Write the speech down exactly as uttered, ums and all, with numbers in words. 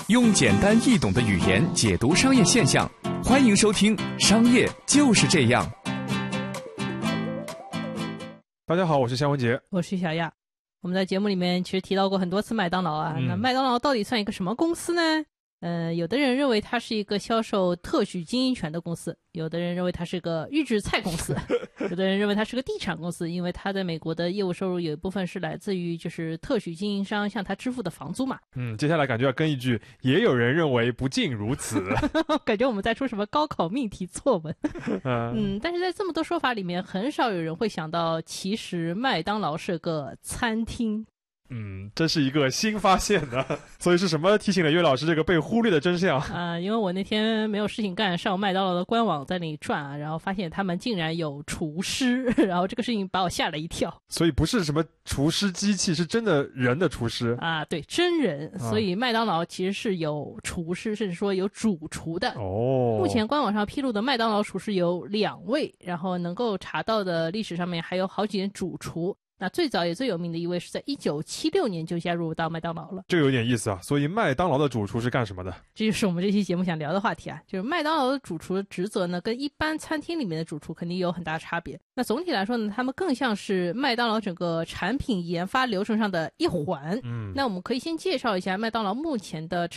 用简单易懂的语言解读商业现象，欢迎收听《商业就是这样》。 大家好，我是夏文杰， 我是小亚。我们在节目里面其实提到过很多次麦当劳啊，嗯、那麦当劳到底算一个什么公司呢？呃，有的人认为它是一个销售特许经营权的公司，有的人认为它是个预制菜公司，有的人认为它是个地产公司，因为它在美国的业务收入有一部分是来自于就是特许经营商向他支付的房租嘛。 嗯，接下来感觉要跟一句，也有人认为不尽如此， 感觉我们在出什么高考命题作文。 嗯, 嗯，但是在这么多说法里面，很少有人会想到，其实麦当劳是个餐厅。 嗯，这是一个新发现的，所以是什么提醒了岳老师这个被忽略的真相啊、呃？因为我那天没有事情干，上麦当劳的官网在那里转啊，然后发现他们竟然有厨师，然后这个事情把我吓了一跳。 所以不是什么厨师机器，是真的人的厨师啊？对，真人。所以麦当劳其实是有厨师，甚至说有主厨的。 哦， 目前官网上披露的麦当劳厨师有两位，然后能够查到的历史上面还有好几位主厨。那最早也最有名的一位是在一九七六年就加入到麦当劳了。 这个有点意思啊。所以麦当劳的主厨是干什么的？ 这就是我们这期节目想聊的话题啊，就是麦当劳的主厨的职责呢，跟一般餐厅里面的主厨肯定有很大差别。那总体来说呢，他们更像是麦当劳整个产品研发流程上的一环。嗯，那我们可以先介绍一下麦当劳目前的